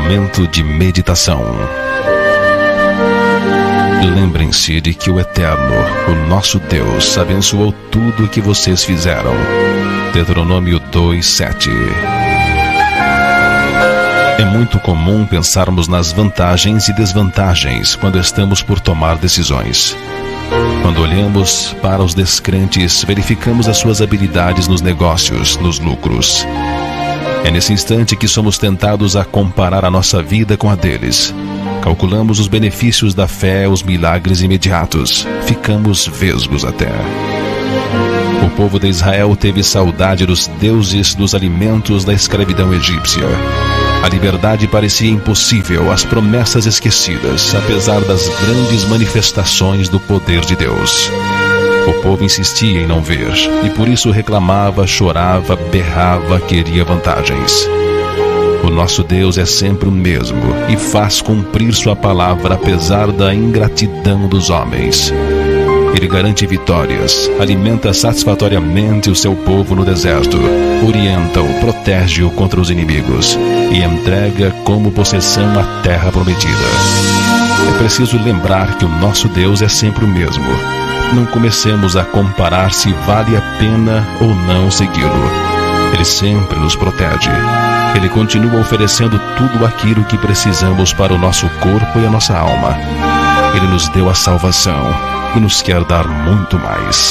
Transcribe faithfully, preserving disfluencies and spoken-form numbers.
Momento de meditação. Lembrem-se de que o Eterno, o nosso Deus, abençoou tudo o que vocês fizeram. Deuteronômio dois, sete. É muito comum pensarmos nas vantagens e desvantagens quando estamos por tomar decisões. Quando olhamos para os descrentes, verificamos as suas habilidades nos negócios, nos lucros. É nesse instante que somos tentados a comparar a nossa vida com a deles. Calculamos os benefícios da fé, os milagres imediatos. Ficamos vesgos até. O povo de Israel teve saudade dos deuses dos alimentos da escravidão egípcia. A liberdade parecia impossível, as promessas esquecidas, apesar das grandes manifestações do poder de Deus. O povo insistia em não ver, e por isso reclamava, chorava, berrava, queria vantagens. O nosso Deus é sempre o mesmo e faz cumprir sua palavra apesar da ingratidão dos homens. Ele garante vitórias, alimenta satisfatoriamente o seu povo no deserto, orienta-o, protege-o contra os inimigos e entrega como possessão a terra prometida. É preciso lembrar que o nosso Deus é sempre o mesmo. Não comecemos a comparar se vale a pena ou não segui-lo. Ele sempre nos protege. Ele continua oferecendo tudo aquilo que precisamos para o nosso corpo e a nossa alma. Ele nos deu a salvação e nos quer dar muito mais.